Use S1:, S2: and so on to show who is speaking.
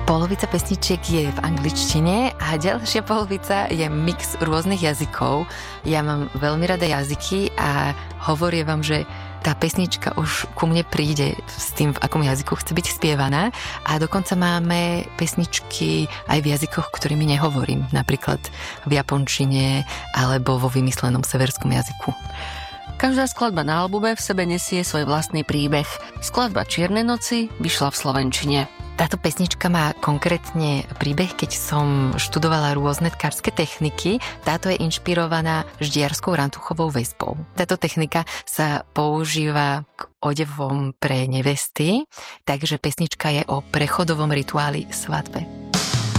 S1: Polovica pesničiek je v angličtine a ďalšia polovica je mix rôznych jazykov. Ja mám veľmi rada jazyky a hovorím vám, že tá pesnička už ku mne príde s tým, v akom jazyku chce byť spievaná a dokonca máme pesničky aj v jazykoch, ktorými nehovorím, napríklad v japončine alebo vo vymyslenom severskom jazyku.
S2: Každá skladba na albume v sebe nesie svoj vlastný príbeh. Skladba Čierne noci vyšla v slovenčine.
S1: Táto pesnička má konkrétne príbeh, keď som študovala rôzne tkárske techniky. Táto je inšpirovaná ždiarskou rantuchovou vespou. Táto technika sa používa k odevom pre nevesty, takže pesnička je o prechodovom rituáli svadbe.